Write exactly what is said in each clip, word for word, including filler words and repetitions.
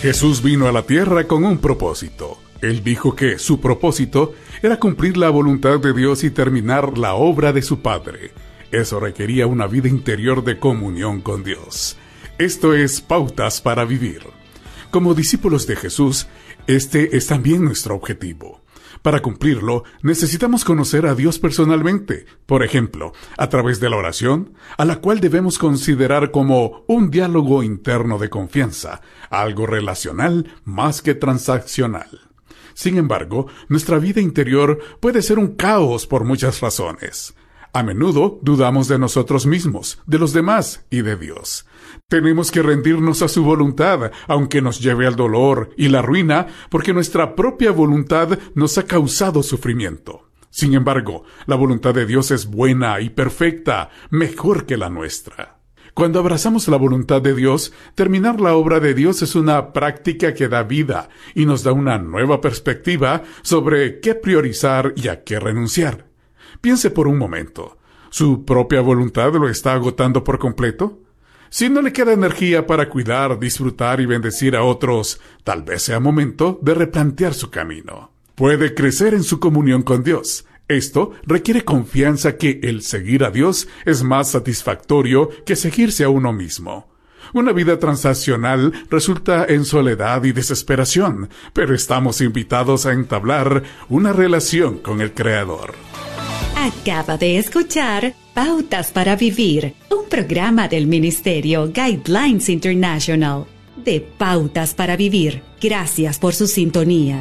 Jesús vino a la tierra con un propósito. Él dijo que su propósito era cumplir la voluntad de Dios y terminar la obra de su Padre. Eso requería una vida interior de comunión con Dios. Esto es Pautas para Vivir. Como discípulos de Jesús, este es también nuestro objetivo. Para cumplirlo, necesitamos conocer a Dios personalmente, por ejemplo, a través de la oración, a la cual debemos considerar como un diálogo interno de confianza, algo relacional más que transaccional. Sin embargo, nuestra vida interior puede ser un caos por muchas razones. A menudo dudamos de nosotros mismos, de los demás y de Dios. Tenemos que rendirnos a su voluntad, aunque nos lleve al dolor y la ruina, porque nuestra propia voluntad nos ha causado sufrimiento. Sin embargo, la voluntad de Dios es buena y perfecta, mejor que la nuestra. Cuando abrazamos la voluntad de Dios, terminar la obra de Dios es una práctica que da vida y nos da una nueva perspectiva sobre qué priorizar y a qué renunciar. Piense por un momento, ¿su propia voluntad lo está agotando por completo? Si no le queda energía para cuidar, disfrutar y bendecir a otros, tal vez sea momento de replantear su camino. Puede crecer en su comunión con Dios. Esto requiere confianza que el seguir a Dios es más satisfactorio que seguirse a uno mismo. Una vida transaccional resulta en soledad y desesperación, pero estamos invitados a entablar una relación con el Creador. Acaba de escuchar Pautas para Vivir, un programa del Ministerio Guidelines International. De Pautas para Vivir. Gracias por su sintonía.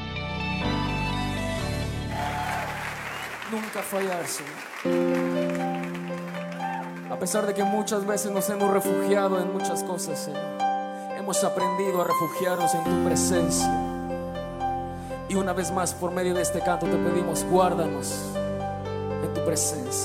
Nunca fallarse. A pesar de que muchas veces nos hemos refugiado en muchas cosas, Señor, hemos aprendido a refugiarnos en tu presencia. Y una vez más, por medio de este canto, te pedimos, guárdanos en tu presencia.